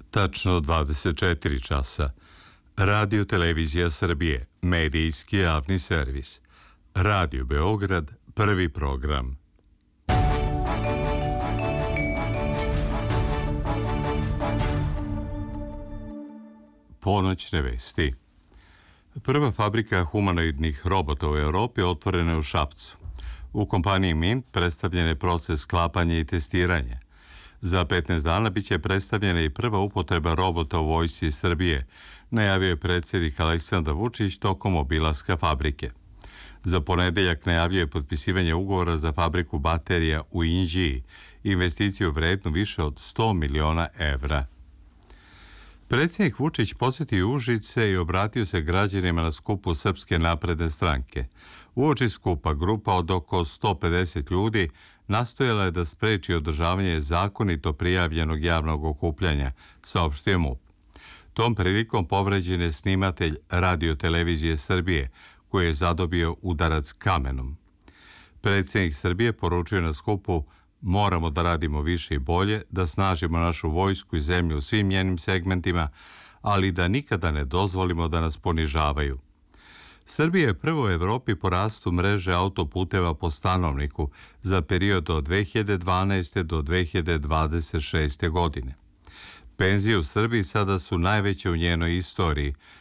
Tačno 24 časa. Radio Televizija Srbije, medijski javni servis. Radio Beograd, prvi program. Ponoćne vesti. Prva fabrika humanoidnih robota u Evropi otvorena je u Šapcu. U kompaniji Mint predstavljen je proces sklapanja i testiranja. Za 15 dana biće predstavljena i prva upotreba robota u vojsci Srbije, najavio je predsjednik Aleksandar Vučić tokom obilaska fabrike. Za ponedeljak najavio je potpisivanje ugovora za fabriku baterija u Inđiji, investiciju vrednu više od 100 miliona evra. Predsjednik Vučić posjetio Užice i obratio se građanima na skupu Srpske napredne stranke. Uoči skupa grupa od oko 150 ljudi nastojala je da spreči održavanje zakonito prijavljenog javnog okupljanja, saopštio MUP. Tom prilikom povređen je snimatelj Radio Televizije Srbije, koji je zadobio udarac kamenom. Predsjednik Srbije poručio na skupu: moramo da radimo više i bolje, da snažimo našu vojsku i zemlju u svim njenim segmentima, ali da nikada ne dozvolimo da nas ponižavaju. Srbija je prvo u Evropi po rastu mreže autoputeva po stanovniku za period od 2012. do 2026. godine. Penzije u Srbiji sada su najveće u njenoj istoriji,